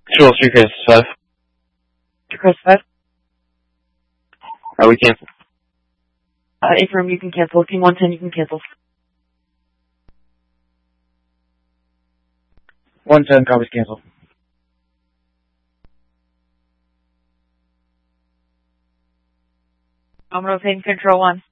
Control 3, Chris 5. Chris 5. We cancel. Affirm, you can cancel. Team 110, you can cancel. 110, copies cancel. I'm rotating Control 1.